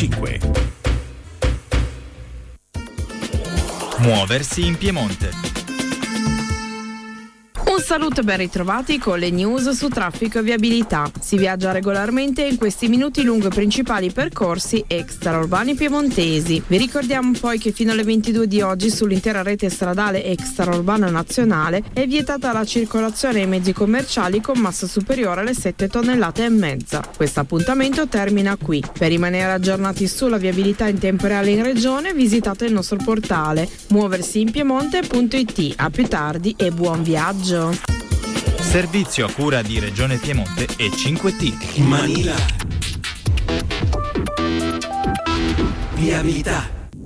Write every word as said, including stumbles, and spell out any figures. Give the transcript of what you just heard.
cinque. Muoversi in Piemonte. Un saluto e ben ritrovati con le news su traffico e viabilità. Si viaggia regolarmente in questi minuti lungo i principali percorsi extraurbani piemontesi. Vi ricordiamo poi che fino alle ventidue di oggi sull'intera rete stradale extraurbana nazionale è vietata la circolazione ai mezzi commerciali con massa superiore alle sette tonnellate e mezza. Questo appuntamento termina qui. Per rimanere aggiornati sulla viabilità in tempo reale in regione visitate il nostro portale muoversiinpiemonte punto it. A più tardi e buon viaggio. Servizio a cura di Regione Piemonte e cinque T. Manila. Viabilità.